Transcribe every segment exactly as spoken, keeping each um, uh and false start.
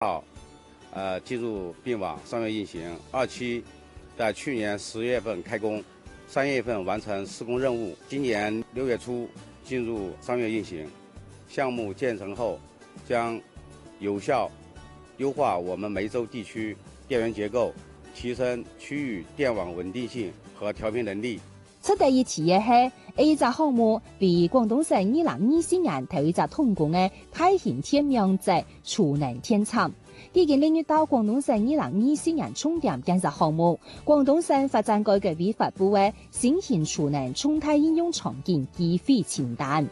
号，呃，进入并网商业运行。二期在去年十月份开工，三月份完成施工任务，今年六月初进入商业运行。项目建成后，将有效优化我们梅州地区电源结构，提升区域电网稳定性和调频能力。 出第一次嘅係 A 隻項目為廣東省二零二四年頭一隻通工嘅大型天然氣儲能天廠。已經領域到廣東省二零二四年重點建設項目，廣東省發展改革委發布嘅新型儲能重大應用場景計劃清單。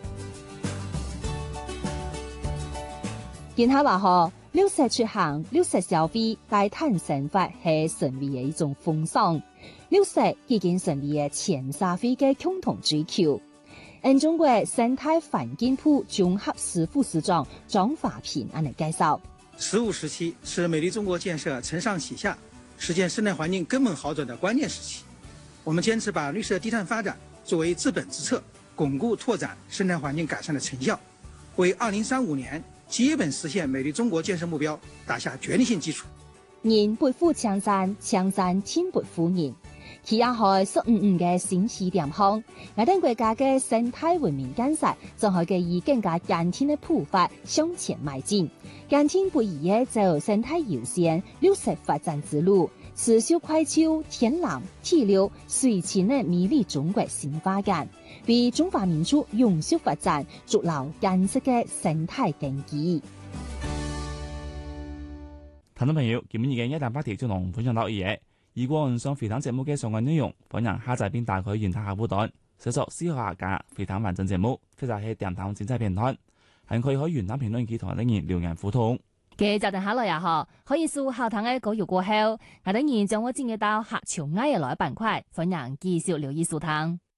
然後話嗬，綠色出行、綠色消費、低碳生活係成為嘅一種風尚。綠色已經成為嘅全社會嘅共同追求。喺中國生態環境部綜合司副司長張華平按嚟介紹。 十五時期是美麗中國建設承上啟下、實現生態環境根本好轉的關鍵時期。我們堅持把綠色低碳發展作為治本之策，鞏固拓展生態環境改善的成效，為二零三五年基本實現美麗中國建設目標打下決定性基礎。 人背負江山，江山天背負人。佢也係十五五嘅新起點項，我哋國家嘅生態文明建設正係以更加堅定嘅步伐向前邁進，堅定不移嘅走生態優先、綠色發展之路，持續開創天然、地流、水情嘅美麗中國新發展，為中華民族永續發展築牢堅實嘅生態根基。 聽眾朋友，今日嘅一大話題就同分享到呢嘢。如果想回聽節目嘅相關內容，歡迎下載並打開原台客戶端，搜索思考下架回聽完整節目，或者係電台精彩片段，還可以喺原台評論區同另人留言互動。 嘅就定下來呀嗬，可以數後堂嘅稿語過後，我等然將我轉接到客潮挨嘅來板塊，歡迎繼續留意收聽。